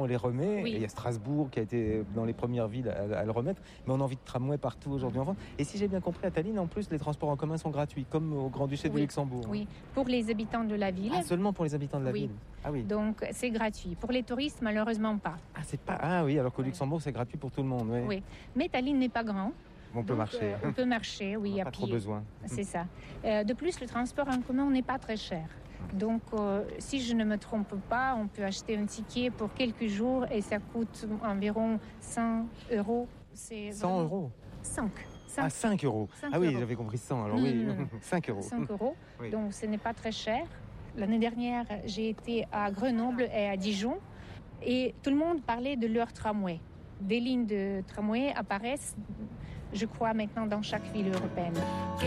on les remet. Oui. Et il y a Strasbourg qui a été dans les premières villes à le remettre. Mais on a envie de tramway partout aujourd'hui en France. Et si j'ai bien compris, à Tallinn, en plus, les transports en commun sont gratuits, comme au Grand-Duché du Luxembourg. Oui, pour les habitants de la ville. Ah, seulement pour les habitants de la Oui. ville. Ah oui. Donc, c'est gratuit. Pour les touristes, malheureusement pas. Ah, c'est pas. Ah oui, alors qu'au Luxembourg, c'est gratuit pour tout le monde. Ouais. Oui. Mais Tallinn n'est pas grand. On peut Donc, marcher. on peut marcher, oui, On n'a à pas trop pied. besoin. C'est ça. De plus, le transport en commun n'est pas très cher. Donc, si je ne me trompe pas, on peut acheter un ticket pour quelques jours et ça coûte environ 100 €. C'est 100 euros. 5. Ah, 5 euros. 5 Ah oui, euros. j'avais compris 100. Alors Non, oui, non, non. 5 euros. 5 €. Oui. Donc, ce n'est pas très cher. L'année dernière, j'ai été à Grenoble et à Dijon et tout le monde parlait de leur tramway. Des lignes de tramway apparaissent, je crois, maintenant dans chaque ville européenne.